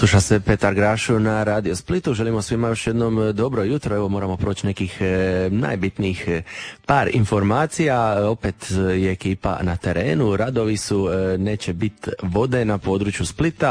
Sluša se Petar Grašo na Radio Splitu. Želimo svima još jednom dobro jutro. Evo moramo proći nekih najbitnijih par informacija. Opet je ekipa na terenu. Radovi su, neće biti vode na području Splita,